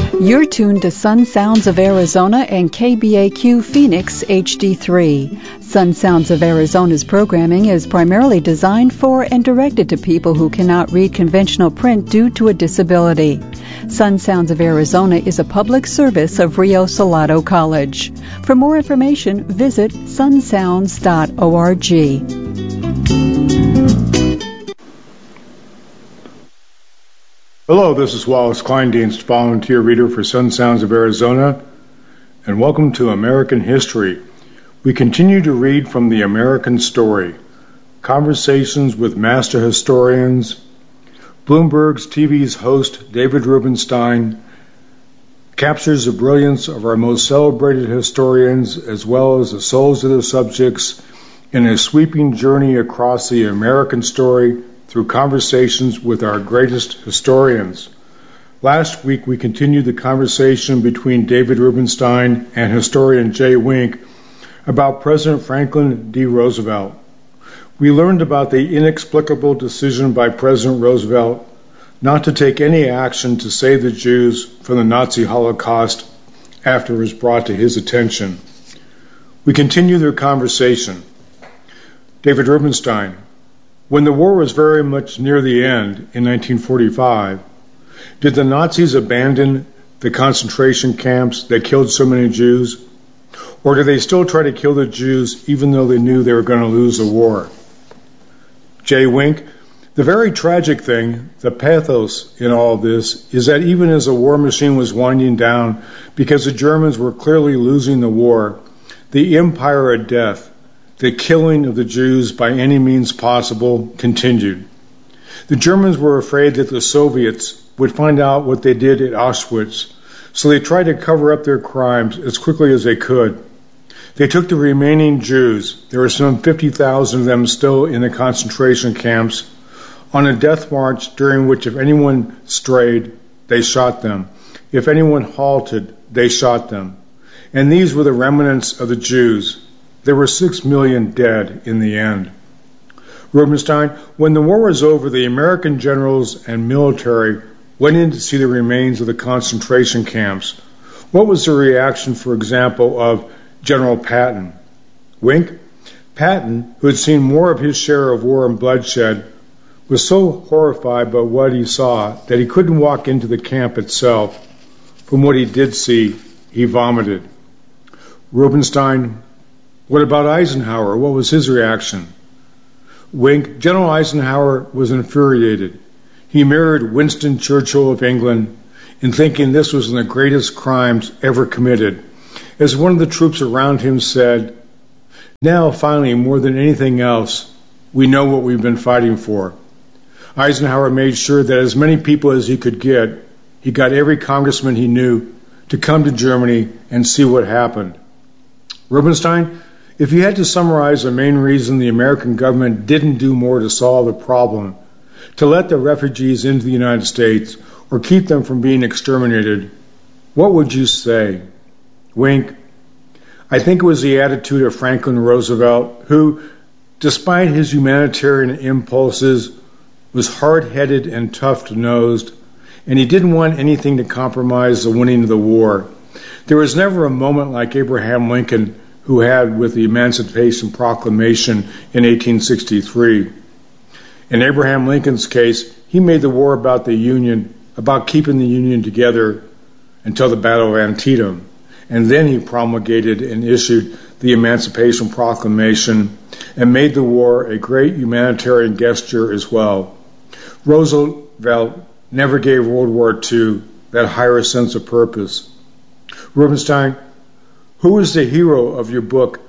You're tuned to Sun Sounds of Arizona and KBAQ Phoenix HD3. Sun Sounds of Arizona's programming is primarily designed for and directed to people who cannot read conventional print due to a disability. Sun Sounds of Arizona is a public service of Rio Salado College. For more information, visit sunsounds.org. Hello, this is Wallace Kleindienst, volunteer reader for Sun Sounds of Arizona, and welcome to American History. We continue to read from the American Story, conversations with master historians. Bloomberg's TV's host, David Rubenstein, captures the brilliance of our most celebrated historians as well as the souls of their subjects in a sweeping journey across the American story through conversations with our greatest historians. Last week, we continued the conversation between David Rubenstein and historian Jay Wink about President Franklin D. Roosevelt. We learned about the inexplicable decision by President Roosevelt not to take any action to save the Jews from the Nazi Holocaust after it was brought to his attention. We continue their conversation. David Rubenstein: when the war was very much near the end in 1945, did the Nazis abandon the concentration camps that killed so many Jews? Or did they still try to kill the Jews even though they knew they were going to lose the war? Jay Wink: the very tragic thing, the pathos in all of this, is that even as the war machine was winding down, because the Germans were clearly losing the war, the empire of death, the killing of the Jews by any means possible, continued. The Germans were afraid that the Soviets would find out what they did at Auschwitz, so they tried to cover up their crimes as quickly as they could. They took the remaining Jews, there were some 50,000 of them still in the concentration camps, on a death march during which if anyone strayed, they shot them. If anyone halted, they shot them. And these were the remnants of the Jews. There were 6 million dead in the end. Rubenstein: when the war was over, the American generals and military went in to see the remains of the concentration camps. What was the reaction, for example, of General Patton? Wink: Patton, who had seen more of his share of war and bloodshed, was so horrified by what he saw that he couldn't walk into the camp itself. From what he did see, he vomited. Rubenstein: what about Eisenhower? What was his reaction? Wink: General Eisenhower was infuriated. He mirrored Winston Churchill of England in thinking this was one of the greatest crimes ever committed. As one of the troops around him said, "Now, finally, more than anything else, we know what we've been fighting for." Eisenhower made sure that as many people as he could get, he got every congressman he knew to come to Germany and see what happened. Rubenstein: if you had to summarize the main reason the American government didn't do more to solve the problem, to let the refugees into the United States or keep them from being exterminated, what would you say? Wink: I think it was the attitude of Franklin Roosevelt, who, despite his humanitarian impulses, was hard-headed and tough-nosed, and he didn't want anything to compromise the winning of the war. There was never a moment like Abraham Lincoln, who had with the Emancipation Proclamation in 1863. In Abraham Lincoln's case, he made the war about the Union, about keeping the Union together until the Battle of Antietam. And then he promulgated and issued the Emancipation Proclamation and made the war a great humanitarian gesture as well. Roosevelt never gave World War II that higher sense of purpose. Rubenstein: who is the hero of your book,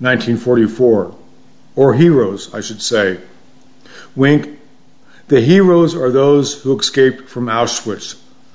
1944? Or heroes, I should say. Wink: the heroes are those who escaped from Auschwitz.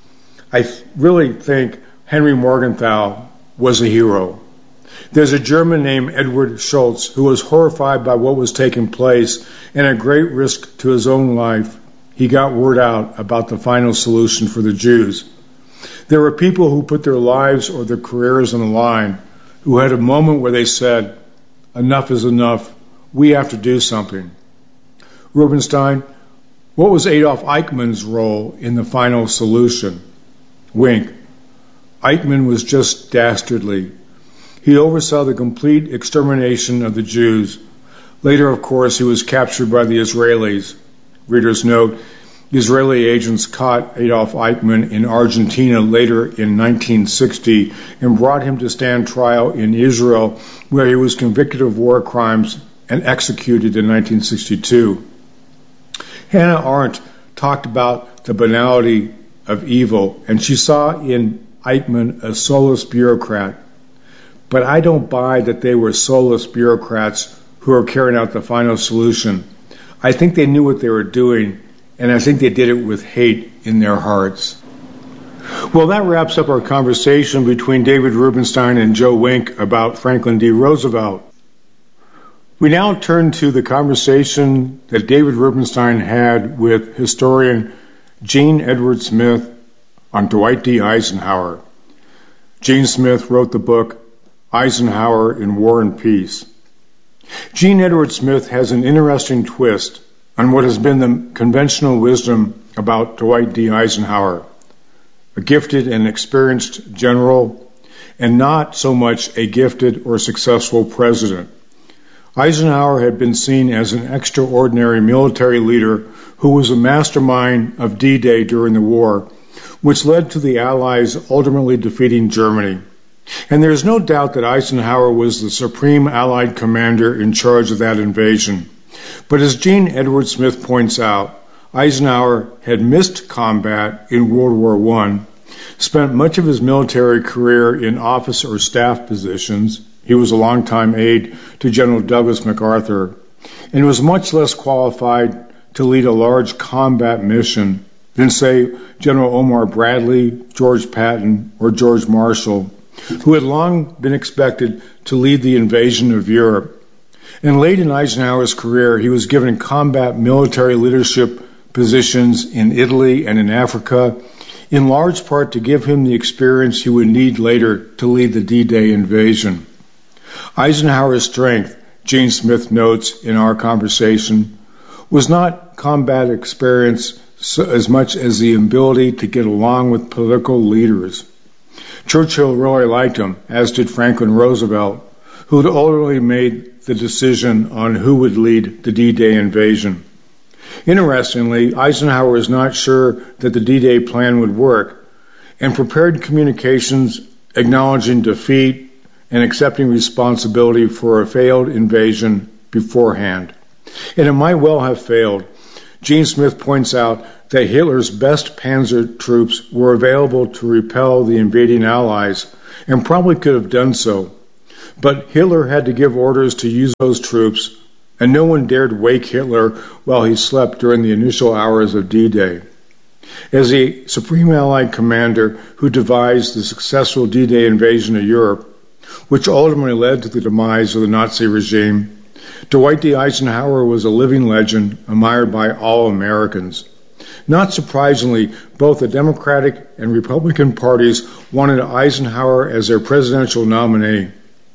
I really think Henry Morgenthau was a hero. There's a German named Edward Schultz who was horrified by what was taking place, and at great risk to his own life, he got word out about the final solution for the Jews. There were people who put their lives or their careers on the line, who had a moment where they said, enough is enough, we have to do something. Rubenstein: what was Adolf Eichmann's role in the final solution? Wink: Eichmann was just dastardly. He oversaw the complete extermination of the Jews. Later, of course, he was captured by the Israelis. Readers note, Israeli agents caught Adolf Eichmann in Argentina later in 1960 and brought him to stand trial in Israel, where he was convicted of war crimes and executed in 1962. Hannah Arendt talked about the banality of evil, and she saw in Eichmann a soulless bureaucrat. But I don't buy that they were soulless bureaucrats who are carrying out the final solution. I think they knew what they were doing, and I think they did it with hate in their hearts. Well, that wraps up our conversation between David Rubenstein and Joe Wink about Franklin D. Roosevelt. We now turn to the conversation that David Rubenstein had with historian Gene Edward Smith on Dwight D. Eisenhower. Gene Smith wrote the book Eisenhower in War and Peace. Gene Edward Smith has an interesting twist on what has been the conventional wisdom about Dwight D. Eisenhower, a gifted and experienced general, and not so much a gifted or successful president. Eisenhower had been seen as an extraordinary military leader who was a mastermind of D-Day during the war, which led to the Allies ultimately defeating Germany. And there is no doubt that Eisenhower was the supreme Allied commander in charge of that invasion. But as Gene Edward Smith points out, Eisenhower had missed combat in World War I, spent much of his military career in office or staff positions. He was a longtime aide to General Douglas MacArthur, and was much less qualified to lead a large combat mission than, say, General Omar Bradley, George Patton, or George Marshall, who had long been expected to lead the invasion of Europe. And late in Eisenhower's career, he was given combat military leadership positions in Italy and in Africa, in large part to give him the experience he would need later to lead the D-Day invasion. Eisenhower's strength, Gene Smith notes in our conversation, was not combat experience as much as the ability to get along with political leaders. Churchill really liked him, as did Franklin Roosevelt, who had ultimately made the decision on who would lead the D-Day invasion. Interestingly, Eisenhower was not sure that the D-Day plan would work, and prepared communications acknowledging defeat and accepting responsibility for a failed invasion beforehand. And it might well have failed. Gene Smith points out that Hitler's best panzer troops were available to repel the invading Allies, and probably could have done so. But Hitler had to give orders to use those troops, and no one dared wake Hitler while he slept during the initial hours of D-Day. As the Supreme Allied Commander who devised the successful D-Day invasion of Europe, which ultimately led to the demise of the Nazi regime, Dwight D. Eisenhower was a living legend admired by all Americans. Not surprisingly, both the Democratic and Republican parties wanted Eisenhower as their presidential nominee.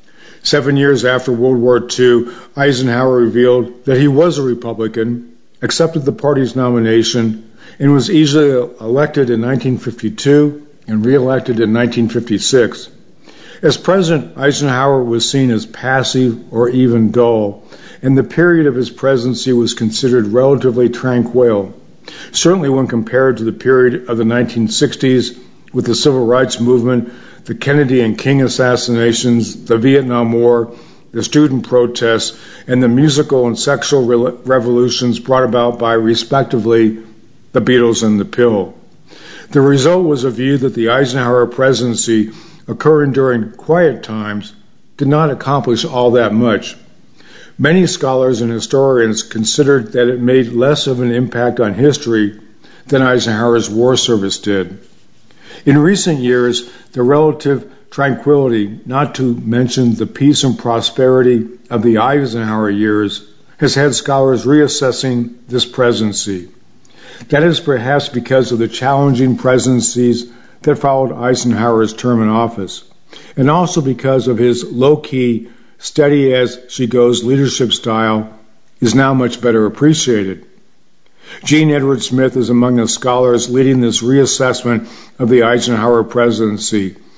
7 years after World War II, Eisenhower revealed that he was a Republican, accepted the party's nomination, and was easily elected in 1952 and re-elected in 1956. As president, Eisenhower was seen as passive or even dull, and the period of his presidency was considered relatively tranquil, certainly when compared to the period of the 1960s with the Civil Rights Movement, the Kennedy and King assassinations, the Vietnam War, the student protests, and the musical and sexual revolutions brought about by, respectively, the Beatles and the Pill. The result was a view that the Eisenhower presidency, occurring during quiet times, did not accomplish all that much. Many scholars and historians considered that it made less of an impact on history than Eisenhower's war service did. In recent years, the relative tranquility, not to mention the peace and prosperity of the Eisenhower years, has had scholars reassessing this presidency. That is perhaps because of the challenging presidencies that followed Eisenhower's term in office, and also because of his low-key, steady-as-she-goes leadership style is now much better appreciated. Gene Edward Smith is among the scholars leading this reassessment of the Eisenhower presidency,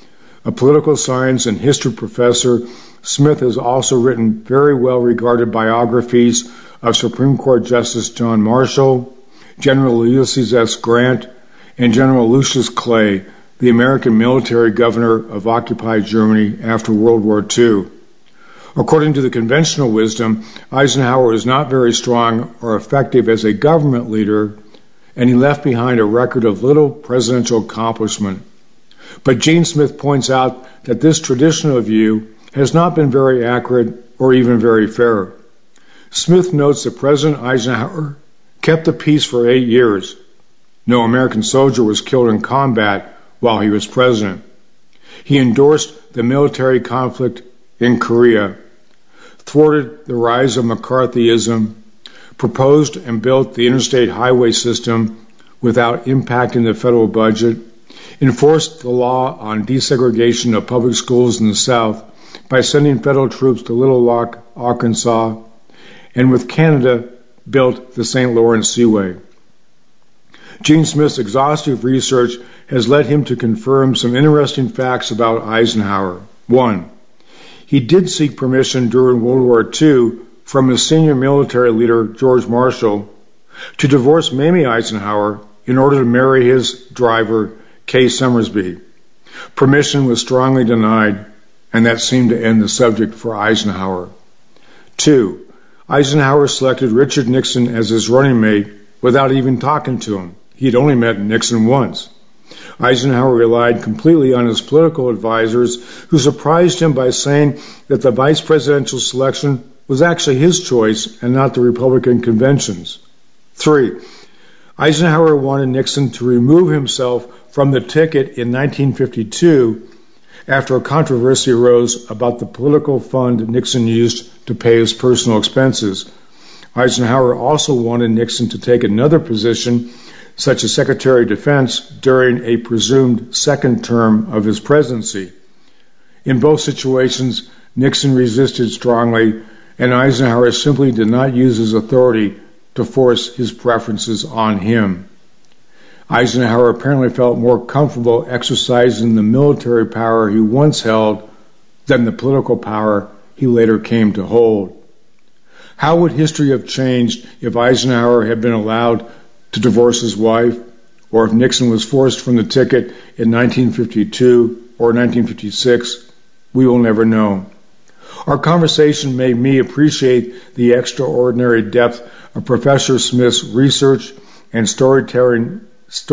A political science and history professor, Smith has also written very well-regarded biographies of Supreme Court Justice John Marshall, General Ulysses S. Grant, and General Lucius Clay, the American military governor of occupied Germany after World War II. According to the conventional wisdom, Eisenhower was not very strong or effective as a government leader, and he left behind a record of little presidential accomplishment. But Gene Smith points out that this traditional view has not been very accurate or even very fair. Smith notes that President Eisenhower kept the peace for 8 years. No American soldier was killed in combat while he was president. He endorsed the military conflict in Korea, thwarted the rise of McCarthyism, proposed and built the interstate highway system without impacting the federal budget, enforced the law on desegregation of public schools in the South by sending federal troops to Little Rock, Arkansas, and with Canada built the St. Lawrence Seaway. Gene Smith's exhaustive research has led him to confirm some interesting facts about Eisenhower. 1. He did seek permission during World War II from his senior military leader, George Marshall, to divorce Mamie Eisenhower in order to marry his driver, Kay Summersby. Permission was strongly denied, and that seemed to end the subject for Eisenhower. 2. Eisenhower selected Richard Nixon as his running mate without even talking to him. He had only met Nixon once. Eisenhower relied completely on his political advisors, who surprised him by saying that the vice presidential selection was actually his choice and not the Republican convention's. 3. Eisenhower wanted Nixon to remove himself from the ticket in 1952 after a controversy arose about the political fund Nixon used to pay his personal expenses. Eisenhower also wanted Nixon to take another position, such as Secretary of Defense, during a presumed second term of his presidency. In both situations, Nixon resisted strongly, and Eisenhower simply did not use his authority to force his preferences on him. Eisenhower apparently felt more comfortable exercising the military power he once held than the political power he later came to hold. How would history have changed if Eisenhower had been allowed to divorce his wife, or if Nixon was forced from the ticket in 1952 or 1956? We will never know. Our conversation made me appreciate the extraordinary depth of Professor Smith's research and storytelling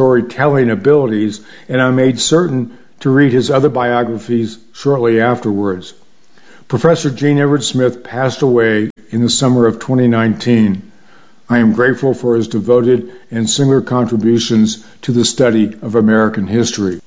abilities, and I made certain to read his other biographies shortly afterwards. Professor Gene Edward Smith passed away in the summer of 2019. I am grateful for his devoted and singular contributions to the study of American history.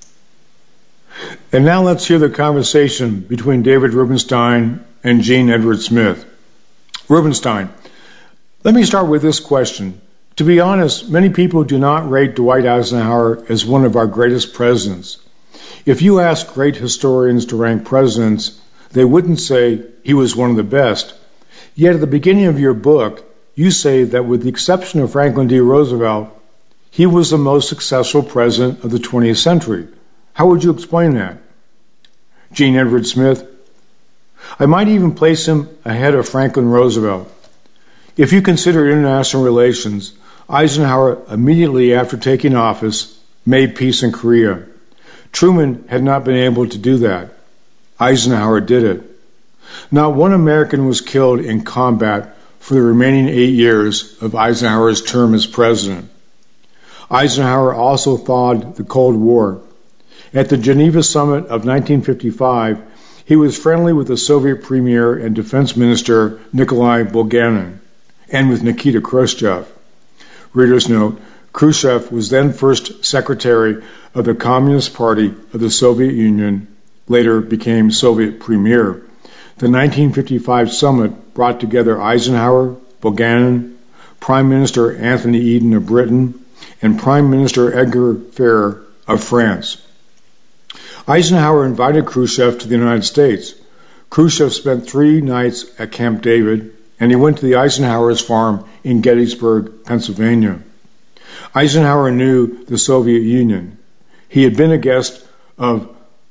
And now let's hear the conversation between David Rubenstein and Gene Edward Smith. Rubenstein, let me start with this question. To be honest, many people do not rate Dwight Eisenhower as one of our greatest presidents. If you ask great historians to rank presidents, they wouldn't say he was one of the best. Yet at the beginning of your book, you say that with the exception of Franklin D. Roosevelt, he was the most successful president of the 20th century. How would you explain that? Gene Edward Smith, I might even place him ahead of Franklin Roosevelt. If you consider international relations, Eisenhower, immediately after taking office, made peace in Korea. Truman had not been able to do that. Eisenhower did it. Not one American was killed in combat for the remaining 8 years of Eisenhower's term as president. Eisenhower also thawed the Cold War. At the Geneva Summit of 1955, he was friendly with the Soviet Premier and Defense Minister Nikolai Bulganin and with Nikita Khrushchev. Reader's note, Khrushchev was then first secretary of the Communist Party of the Soviet Union, later became Soviet Premier. The 1955 summit brought together Eisenhower, Bulganin, Prime Minister Anthony Eden of Britain, and Prime Minister Edgar Faure of France. Eisenhower invited Khrushchev to the United States. Khrushchev spent 3 nights at Camp David, and he went to the Eisenhower's farm in Gettysburg, Pennsylvania. Eisenhower knew the Soviet Union. He had been a guest of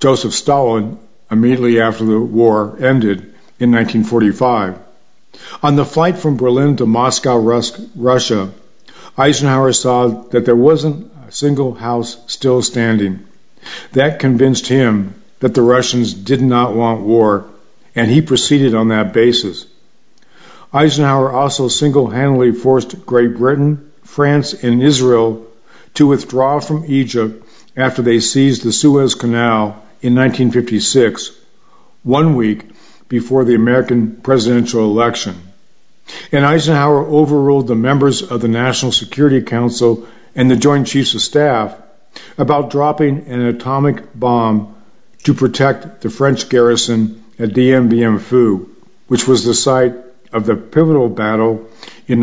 Joseph Stalin immediately after the war ended in 1945. On the flight from Berlin to Moscow, Russia, Eisenhower saw that there wasn't a single house still standing. That convinced him that the Russians did not want war, and he proceeded on that basis. Eisenhower also single-handedly forced Great Britain, France, and Israel to withdraw from Egypt after they seized the Suez Canal in 1956, 1 week before the American presidential election. And Eisenhower overruled the members of the National Security Council and the Joint Chiefs of Staff about dropping an atomic bomb to protect the French garrison at Dien Bien Phu, which was the site of the pivotal battle in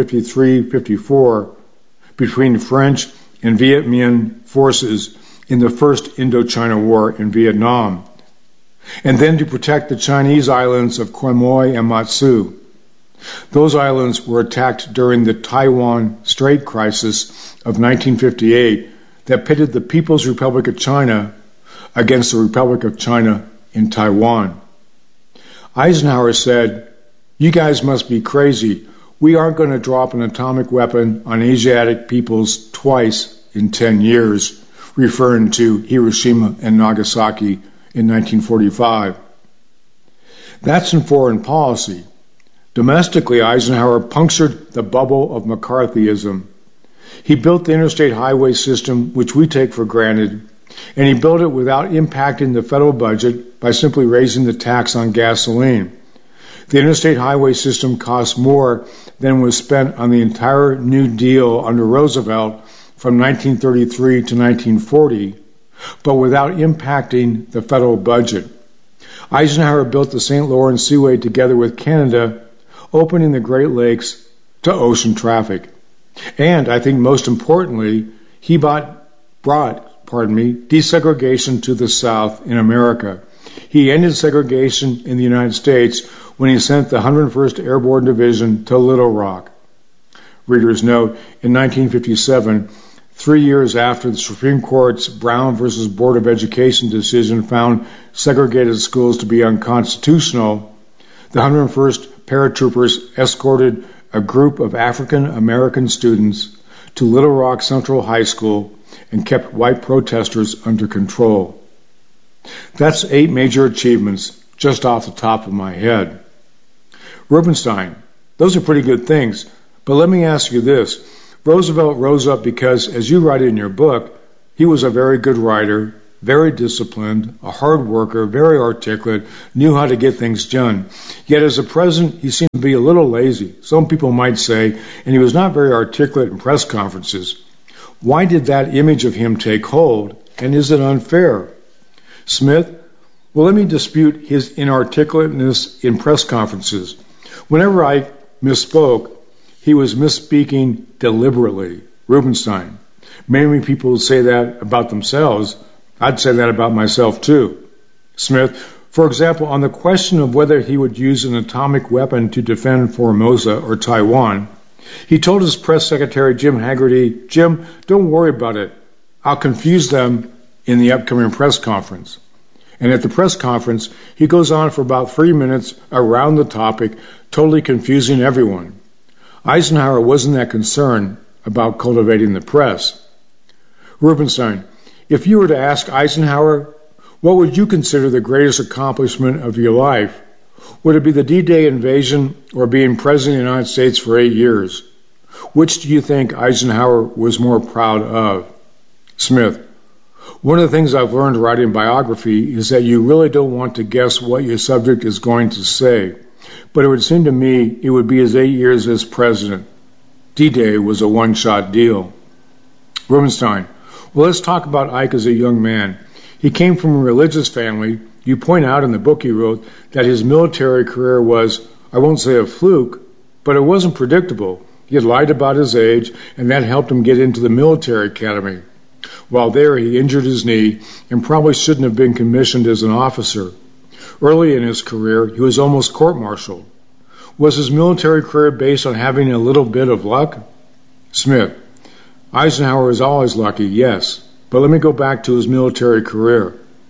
1953-54 between French and Viet Minh forces in the First Indochina War in Vietnam, and then to protect the Chinese islands of Quemoy and Matsu. Those islands were attacked during the Taiwan Strait crisis of 1958 that pitted the People's Republic of China against the Republic of China in Taiwan. Eisenhower said, "You guys must be crazy. We aren't going to drop an atomic weapon on Asiatic peoples twice in 10 years, referring to Hiroshima and Nagasaki in 1945. That's in foreign policy. Domestically, Eisenhower punctured the bubble of McCarthyism. He built the interstate highway system, which we take for granted, and he built it without impacting the federal budget by simply raising the tax on gasoline. The interstate highway system cost more than was spent on the entire New Deal under Roosevelt from 1933 to 1940, but without impacting the federal budget. Eisenhower built the St. Lawrence Seaway together with Canada, opening the Great Lakes to ocean traffic. And I think most importantly, he brought desegregation to the South in America. He ended segregation in the United States when he sent the 101st Airborne Division to Little Rock. Readers note, in 1957, 3 years after the Supreme Court's Brown versus Board of Education decision found segregated schools to be unconstitutional, the 101st paratroopers escorted a group of African American students to Little Rock Central High School and kept white protesters under control. That's 8 major achievements just off the top of my head. Rubenstein, those are pretty good things, but let me ask you this. Roosevelt rose up because, as you write in your book, he was a very good writer, very disciplined, a hard worker, very articulate, knew how to get things done. Yet as a president, he seemed to be a little lazy, some people might say, and he was not very articulate in press conferences. Why did that image of him take hold, and is it unfair? Smith, well, let me dispute his inarticulateness in press conferences. Whenever I misspoke, he was misspeaking deliberately. Rubenstein, many people say that about themselves. I'd say that about myself too. Smith, for example, on the question of whether he would use an atomic weapon to defend Formosa or Taiwan, he told his press secretary, Jim Haggerty, "Jim, don't worry about it. I'll confuse them in the upcoming press conference." And at the press conference, he goes on for about 3 minutes around the topic, totally confusing everyone. Eisenhower wasn't that concerned about cultivating the press. Rubenstein, if you were to ask Eisenhower, what would you consider the greatest accomplishment of your life? Would it be the D-Day invasion or being president of the United States for 8 years? Which do you think Eisenhower was more proud of? Smith, one of the things I've learned writing biography is that you really don't want to guess what your subject is going to say. But it would seem to me it would be his 8 years as president. D-Day was a one-shot deal. Rubenstein, well, let's talk about Ike as a young man. He came from a religious family. You point out in the book he wrote that his military career was, I won't say a fluke, but it wasn't predictable. He had lied about his age, and that helped him get into the military academy. While there, he injured his knee and probably shouldn't have been commissioned as an officer. Early in his career, he was almost court-martialed. Was his military career based on having a little bit of luck? Smith, Eisenhower is always lucky, yes, but let me go back to his military career.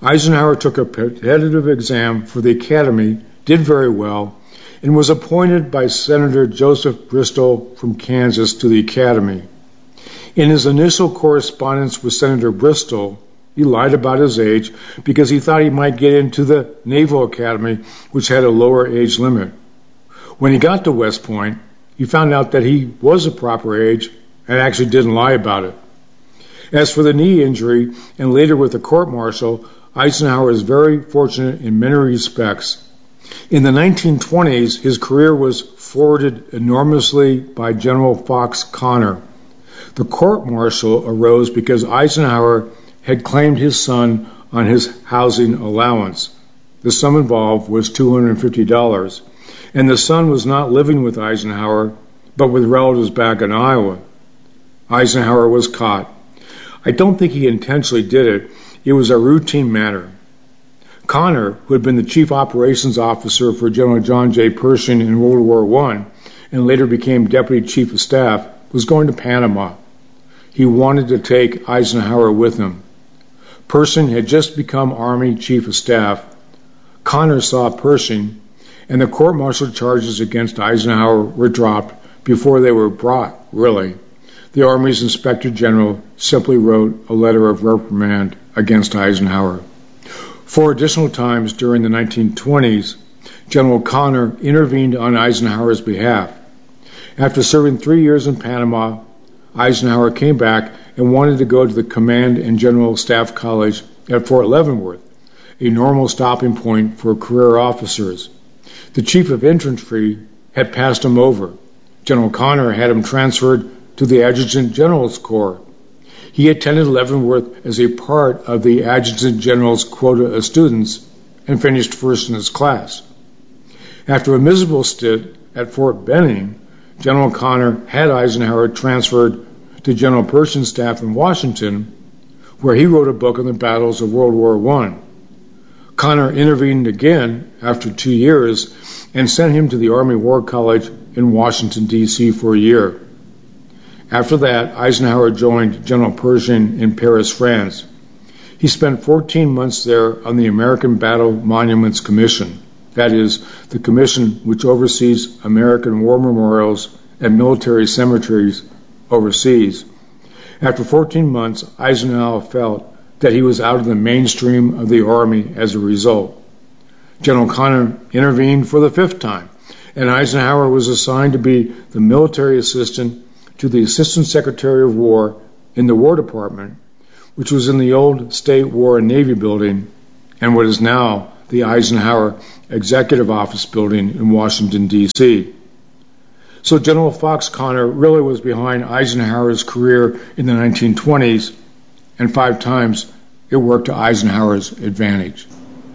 Eisenhower took a competitive exam for the Academy, did very well, and was appointed by Senator Joseph Bristol from Kansas to the Academy. In his initial correspondence with Senator Bristol, he lied about his age because he thought he might get into the Naval Academy, which had a lower age limit. When he got to West Point, he found out that he was a proper age and actually didn't lie about it. As for the knee injury, and later with the court-martial, Eisenhower is very fortunate in many respects. In the 1920s, his career was forwarded enormously by General Fox Connor. The court-martial arose because Eisenhower had claimed his son on his housing allowance. The sum involved was $250, and the son was not living with Eisenhower, but with relatives back in Iowa. Eisenhower was caught. I don't think he intentionally did it. It was a routine matter. Connor, who had been the chief operations officer for General John J. Pershing in World War I and later became deputy chief of staff, was going to Panama. He wanted to take Eisenhower with him. Pershing had just become Army Chief of Staff. Connor saw Pershing, and the court-martial charges against Eisenhower were dropped before they were brought, really. The Army's Inspector General simply wrote a letter of reprimand against Eisenhower. 4 additional times during the 1920s, General Connor intervened on Eisenhower's behalf. After serving 3 years in Panama, Eisenhower came back and wanted to go to the Command and General Staff College at Fort Leavenworth, a normal stopping point for career officers. The Chief of Infantry had passed him over. General Connor had him transferred to the Adjutant General's Corps. He attended Leavenworth as a part of the Adjutant General's quota of students and finished first in his class. After a miserable stint at Fort Benning, General Connor had Eisenhower transferred to General Pershing's staff in Washington, where he wrote a book on the battles of World War I. Connor intervened again after 2 years and sent him to the Army War College in Washington, D.C. for a year. After that, Eisenhower joined General Pershing in Paris, France. He spent 14 months there on the American Battle Monuments Commission, that is, the commission which oversees American war memorials and military cemeteries overseas. After 14 months, Eisenhower felt that he was out of the mainstream of the Army as a result. General Connor intervened for the 5th time, and Eisenhower was assigned to be the military assistant to the Assistant Secretary of War in the War Department, which was in the old State War and Navy building and what is now the Eisenhower Executive Office building in Washington, D.C. So General Fox Connor really was behind Eisenhower's career in the 1920s, and 5 times it worked to Eisenhower's advantage.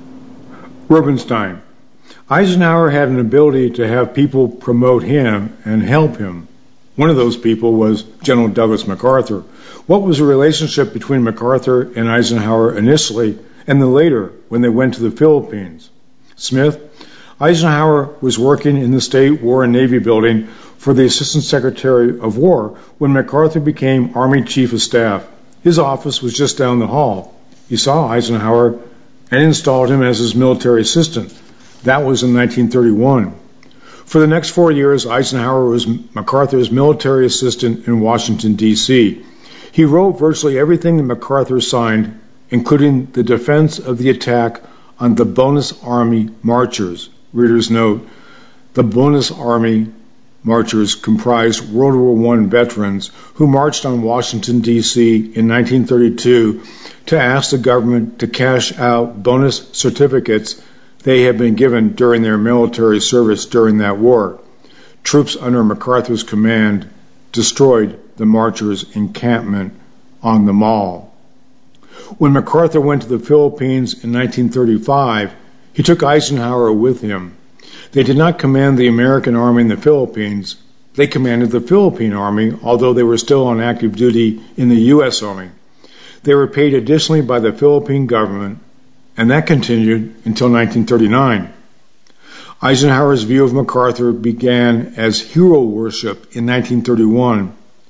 Rubenstein. Eisenhower had an ability to have people promote him and help him. One of those people was General Douglas MacArthur. What was the relationship between MacArthur and Eisenhower initially and then later when they went to the Philippines? Smith. Eisenhower was working in the State War and Navy building for the Assistant Secretary of War when MacArthur became Army Chief of Staff. His office was just down the hall. He saw Eisenhower and installed him as his military assistant. That was in 1931. For the next 4 years, Eisenhower was MacArthur's military assistant in Washington, D.C. He wrote virtually everything that MacArthur signed, including the defense of the attack on the Bonus Army Marchers. Reader's note, the Bonus Army Marchers comprised World War I veterans who marched on Washington, D.C. in 1932 to ask the government to cash out bonus certificates they had been given during their military service during that war. Troops under MacArthur's command destroyed the marchers' encampment on the Mall. When MacArthur went to the Philippines in 1935, he took Eisenhower with him. They did not command the American Army in the Philippines. They commanded the Philippine Army, although they were still on active duty in the U.S. Army. They were paid additionally by the Philippine government, and that continued until 1939. Eisenhower's view of MacArthur began as hero worship in 1931.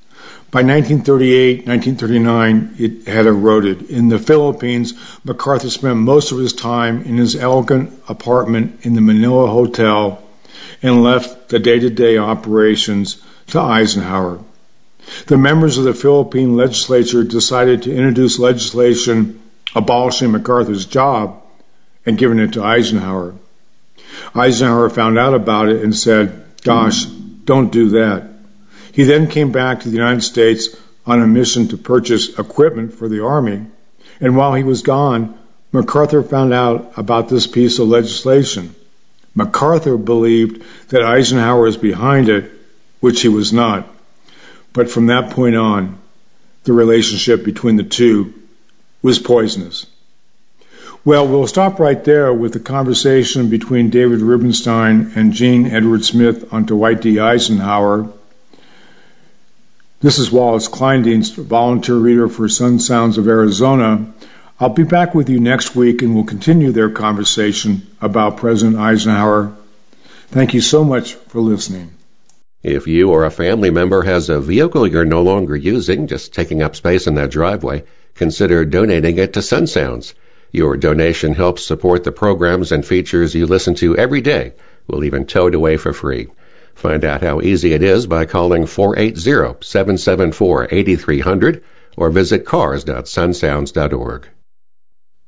By 1938, 1939, it had eroded. In the Philippines, MacArthur spent most of his time in his elegant apartment in the Manila Hotel and left the day-to-day operations to Eisenhower. The members of the Philippine legislature decided to introduce legislation abolishing MacArthur's job and giving it to Eisenhower. Eisenhower found out about it and said, "Gosh, don't do that." He then came back to the United States on a mission to purchase equipment for the Army, and while he was gone, MacArthur found out about this piece of legislation. MacArthur believed that Eisenhower was behind it, which he was not. But from that point on, the relationship between the two was poisonous. Well, we'll stop right there with the conversation between David Rubenstein and Gene Edward Smith on Dwight D. Eisenhower. This is Wallace Kleindienst, volunteer reader for Sun Sounds of Arizona. I'll be back with you next week and we'll continue their conversation about President Eisenhower. Thank you so much for listening. If you or a family member has a vehicle you're no longer using, just taking up space in that driveway, consider donating it to Sun Sounds. Your donation helps support the programs and features you listen to every day. We'll even tow it away for free. Find out how easy it is by calling 480-774-8300 or visit cars.sunsounds.org.